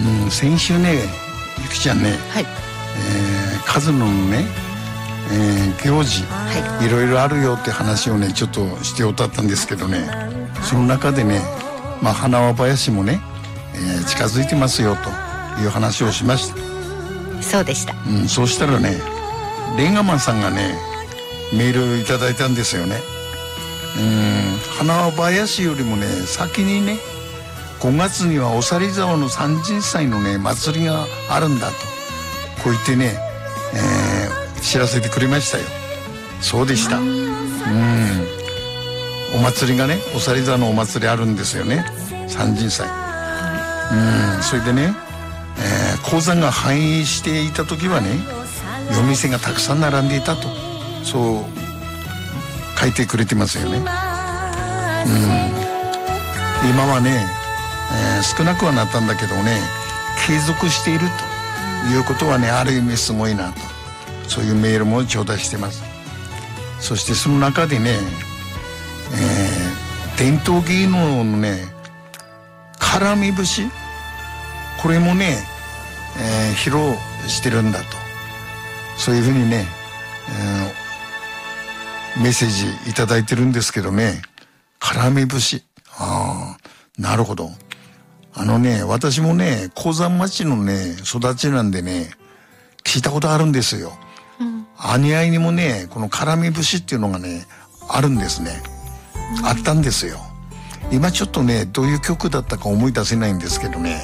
先週ね、ゆきちゃんね、 はい、 数のね、行事、 はいろいろあるよって話をねちょっとしておったんですけどね、その中でね、花輪林もね、近づいてますよという話をしました。 そうでした。 そうしたらね、レンガマンさんがねメールいただいたんですよね。花輪林よりもね先にね、5月にはおさり沢の三神祭のね祭りがあるんだとこう言ってね、知らせてくれましたよ。そうでした。お祭りがね、おさり沢のお祭りあるんですよね、三神祭。それでね、鉱山が繁栄していた時はね、夜店がたくさん並んでいたと、そう書いてくれてますよね。今はね、少なくはなったんだけどね、継続しているということはね、ある意味すごいなと、そういうメールも頂戴してます。そしてその中でね、伝統芸能のね、絡み節、これもね、披露してるんだと、そういうふうにね、メッセージいただいてるんですけどね、絡み節、なるほど。私もね、鉱山町のね育ちなんでね、聞いたことあるんですよ。兄愛にもね、この絡み節っていうのがねあるんですね。あったんですよ。今ちょっとねどういう曲だったか思い出せないんですけどね、